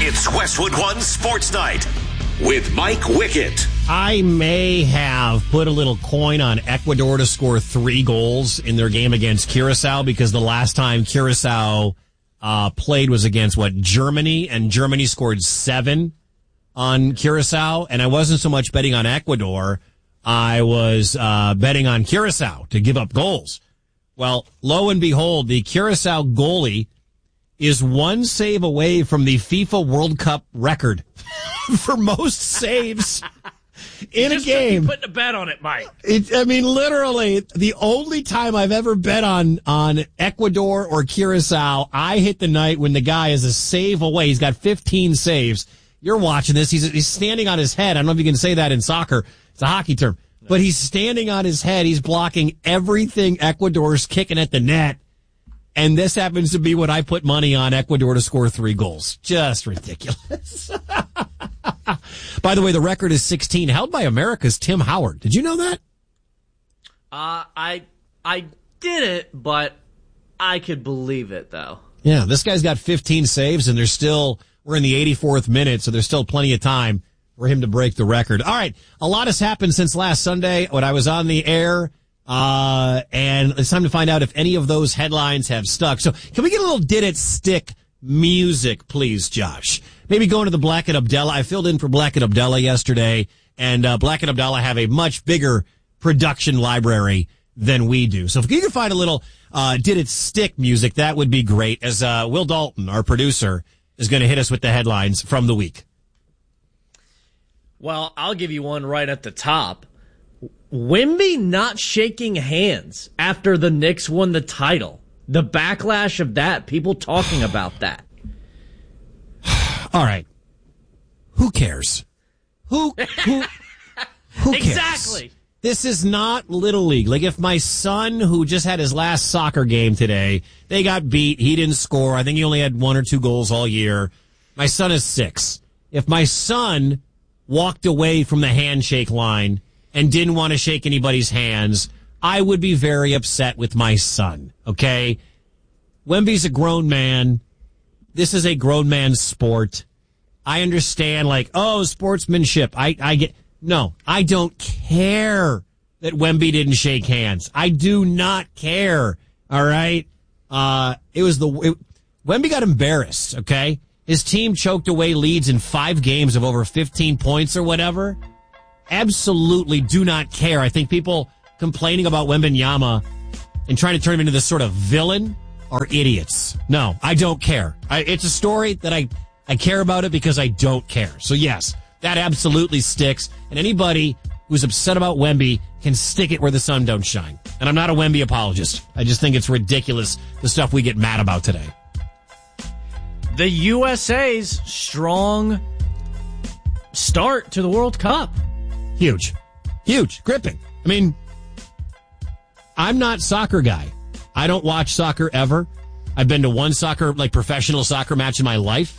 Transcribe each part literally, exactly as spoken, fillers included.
It's Westwood One Sports Night with Mike Wickett. I may have put a little coin on Ecuador to score three goals in their game against Curacao because the last time Curacao uh, played was against, what, Germany, and Germany scored seven on Curacao, and I wasn't so much betting on Ecuador. I was uh, betting on Curacao to give up goals. Well, lo and behold, the Curacao goalie is one save away from the FIFA World Cup record for most saves in a game. Putting a bet on it, Mike. It, I mean, literally, the only time I've ever bet on, on Ecuador or Curacao, I hit the night when the guy is a save away. He's got fifteen saves. You're watching this. He's, he's standing on his head. I don't know if you can say that in soccer. It's a hockey term. But he's standing on his head. He's blocking everything Ecuador's kicking at the net. And this happens to be what I put money on Ecuador to score three goals. Just ridiculous. By the way, the record is sixteen, held by America's Tim Howard. Did you know that? Uh, I I didn't, but I could believe it, though. Yeah, this guy's got fifteen saves, and there's still, we're in the eighty-fourth minute, so there's still plenty of time for him to break the record. All right, a lot has happened since last Sunday when I was on the air. Uh, and it's time to find out if any of those headlines have stuck. So can we get a little Did It Stick music, please, Josh? Maybe going to the Black and Abdallah. I filled in for Black and Abdallah yesterday, and uh, Black and Abdallah have a much bigger production library than we do. So if you can find a little uh, Did It Stick music, that would be great, as uh, Will Dalton, our producer, is going to hit us with the headlines from the week. Well, I'll give you one right at the top. Wemby not shaking hands after the Knicks won the title. The backlash of that, people talking about that. All right. Who cares? Who who who cares? Exactly. This is not Little League. Like, if my son, who just had his last soccer game today, they got beat, he didn't score. I think he only had one or two goals all year. My son is six. If my son walked away from the handshake line and didn't want to shake anybody's hands, I would be very upset with my son, okay? Wemby's a grown man. This is a grown man's sport. I understand, like, oh, sportsmanship. I, I get, no, I don't care that Wemby didn't shake hands. I do not care, all right? Uh, it was the, it, Wemby got embarrassed, okay? His team choked away leads in five games of over fifteen points or whatever. Absolutely do not care. I think people complaining about Wembanyama and trying to turn him into this sort of villain are idiots. No, I don't care. I, it's a story that I, I care about it because I don't care. So yes, that absolutely sticks. And anybody who's upset about Wemby can stick it where the sun don't shine. And I'm not a Wemby apologist. I just think it's ridiculous, the stuff we get mad about today. The U S A's strong start to the World Cup. Huge. Huge. Gripping. I mean, I'm not soccer guy. I don't watch soccer ever. I've been to one soccer, like professional soccer match in my life.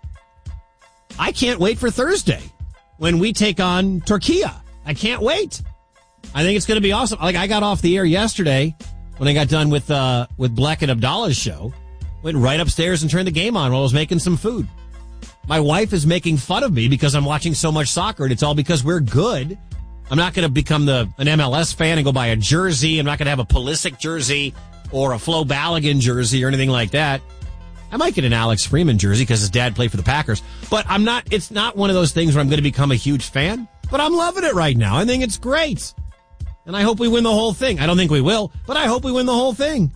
I can't wait for Thursday when we take on Turkey. I can't wait. I think it's going to be awesome. Like, I got off the air yesterday when I got done with, uh, with Black and Abdallah's show. Went right upstairs and turned the game on while I was making some food. My wife is making fun of me because I'm watching so much soccer, and it's all because we're good. I'm not going to become the an M L S fan and go buy a jersey. I'm not going to have a Pulisic jersey or a Flo Balogun jersey or anything like that. I might get an Alex Freeman jersey because his dad played for the Packers. But I'm not. It's not one of those things where I'm going to become a huge fan. But I'm loving it right now. I think it's great. And I hope we win the whole thing. I don't think we will, but I hope we win the whole thing.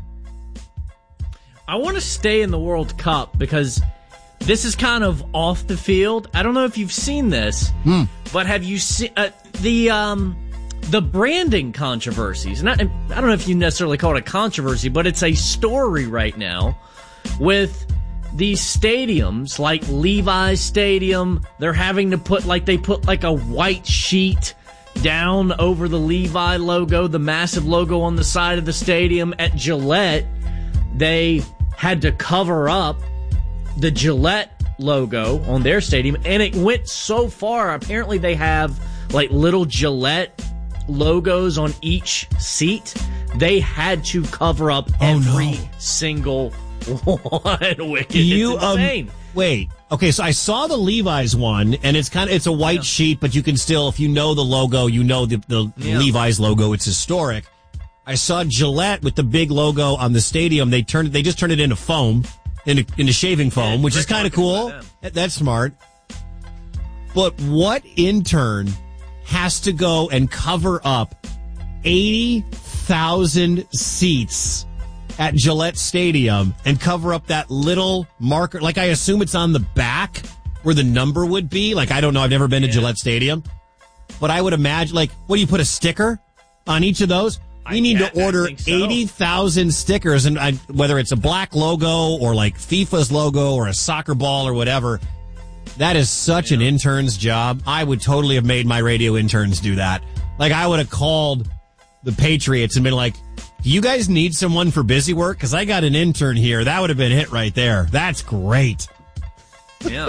I want to stay in the World Cup because this is kind of off the field. I don't know if you've seen this, hmm. but have you seen uh, the um, the branding controversies? And I, I don't know if you necessarily call it a controversy, but it's a story right now with these stadiums like Levi's Stadium. They're having to put like they put like a white sheet down over the Levi logo, the massive logo on the side of the stadium. At Gillette, they had to cover up the Gillette logo on their stadium, and it went so far. Apparently they have like little Gillette logos on each seat. They had to cover up oh, every no. single one. Wicked. You, it's insane. Um, wait, Okay, so I saw the Levi's one, and it's kind of it's a white yeah. sheet, but you can still, if you know the logo, you know the, the yeah. Levi's logo. It's historic. I saw Gillette with the big logo on the stadium. They turned they just turned it into foam, into, into shaving foam, yeah, which is kind of cool. That. That's smart. But what intern has to go and cover up eighty thousand seats at Gillette Stadium and cover up that little marker? Like, I assume it's on the back where the number would be. Like, I don't know. I've never been to yeah. Gillette Stadium. But I would imagine, like, what do you put a sticker on each of those? We I need to order so. eighty thousand stickers, and I, whether it's a black logo or like FIFA's logo or a soccer ball or whatever. That is such yeah. an intern's job. I would totally have made my radio interns do that. Like, I would have called the Patriots and been like, do you guys need someone for busy work? Because I got an intern here. That would have been hit right there. That's great. Yeah.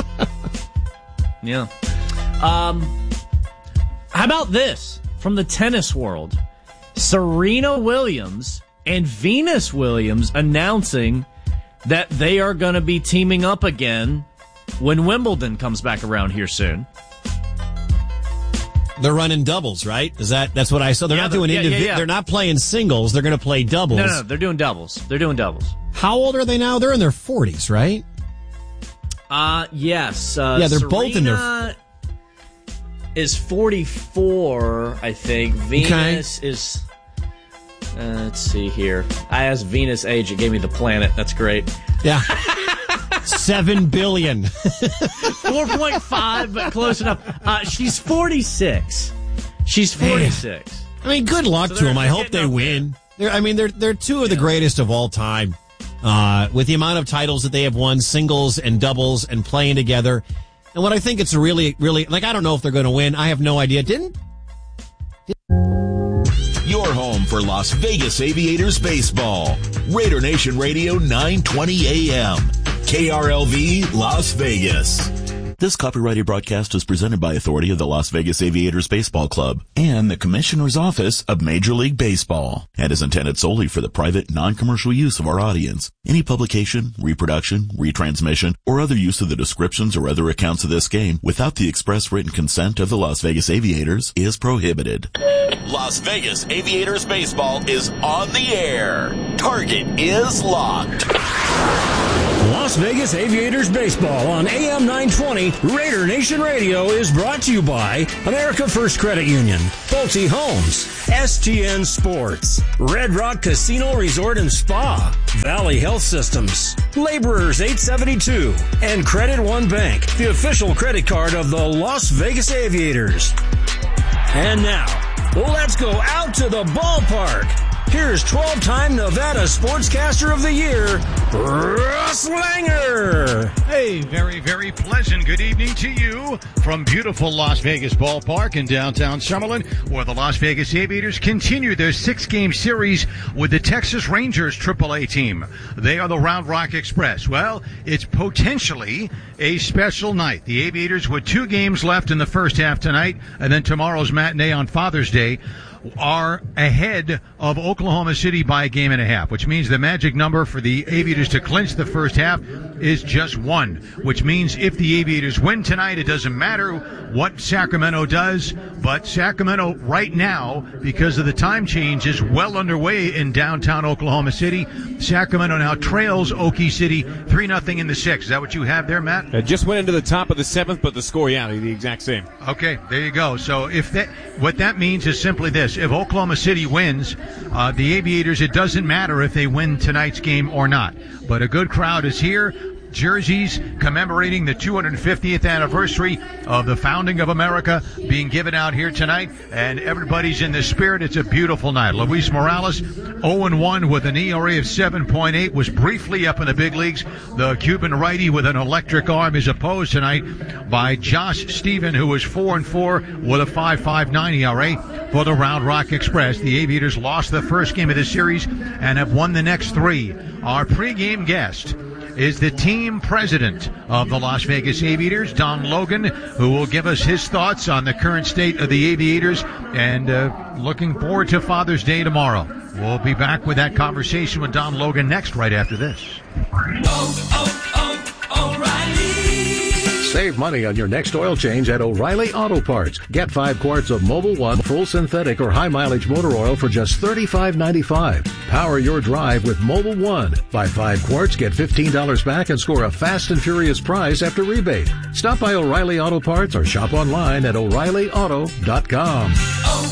yeah. Um, how about this from the tennis world? Serena Williams and Venus Williams announcing that they are going to be teaming up again when Wimbledon comes back around here soon. They're running doubles, right? Is that that's what I saw? They're yeah, not doing yeah, individual. Yeah, yeah. They're not playing singles. They're going to play doubles. No, no, no, they're doing doubles. They're doing doubles. How old are they now? They're in their forties, right? Uh yes. Uh, yeah, they're Serena both in their. Is forty-four, I think. Venus okay. is. Uh, let's see here. I asked Venus' age. It gave me the planet. That's great. Yeah. Seven billion. four point five, but close enough. Uh, she's forty-six. She's forty-six. Man. I mean, good luck so to them. I hope they win. They're, I mean, they're they're two of the yeah. greatest of all time. Uh, with the amount of titles that they have won, singles and doubles, and playing together. And what I think it's really, really, like, I don't know if they're going to win. I have no idea. Didn't? Your home for Las Vegas Aviators baseball. Raider Nation Radio, nine twenty a.m. K R L V, Las Vegas. This copyrighted broadcast is presented by authority of the Las Vegas Aviators Baseball Club and the Commissioner's Office of Major League Baseball, and is intended solely for the private, non-commercial use of our audience. Any publication, reproduction, retransmission, or other use of the descriptions or other accounts of this game without the express written consent of the Las Vegas Aviators is prohibited. Las Vegas Aviators Baseball is on the air. Target is locked. Las Vegas Aviators Baseball on A M nine twenty Raider Nation Radio is brought to you by America First Credit Union, Pulte Homes, S T N Sports, Red Rock Casino Resort and Spa, Valley Health Systems, Laborers eight seventy-two, and Credit One Bank, the official credit card of the Las Vegas Aviators. And now, let's go out to the ballpark. Here's twelve-time Nevada Sportscaster of the Year, Russ Langer. Hey, very, very pleasant good evening to you from beautiful Las Vegas Ballpark in downtown Summerlin, where the Las Vegas Aviators continue their six-game series with the Texas Rangers triple A team. They are the Round Rock Express. Well, it's potentially a special night. The Aviators, with two games left in the first half tonight, and then tomorrow's matinee on Father's Day, are ahead of Oklahoma City by a game and a half, which means the magic number for the Aviators to clinch the first half is just one, which means if the Aviators win tonight, it doesn't matter what Sacramento does, but Sacramento right now, because of the time change, is well underway in downtown Oklahoma City. Sacramento now trails Okie City three nothing in the sixth. Is that what you have there, Matt? It just went into the top of the seventh, but the score, yeah, the exact same. Okay, there you go. So if that, what that means is simply this. If Oklahoma City wins, uh, the Aviators, it doesn't matter if they win tonight's game or not. But a good crowd is here. Jerseys commemorating the two hundred fiftieth anniversary of the founding of America being given out here tonight, and everybody's in the spirit. It's a beautiful night. Luis Morales, oh and one with an E R A of seven point eight, was briefly up in the big leagues. The Cuban righty with an electric arm is opposed tonight by Josh Stephen, who is four and four with a five point five nine E R A for the Round Rock Express. The Aviators lost the first game of the series and have won the next three. Our pregame guest is the team president of the Las Vegas Aviators, Don Logan, who will give us his thoughts on the current state of the Aviators, and uh, looking forward to Father's Day tomorrow. We'll be back with that conversation with Don Logan next, right after this. Oh, oh, oh, O'Reilly. Save money on your next oil change at O'Reilly Auto Parts. Get five quarts of Mobil One full synthetic or high mileage motor oil for just thirty-five ninety-five. Power your drive with Mobil One. Buy five quarts, get fifteen dollars back, and score a fast and furious prize after rebate. Stop by O'Reilly Auto Parts or shop online at O'Reilly Auto dot com.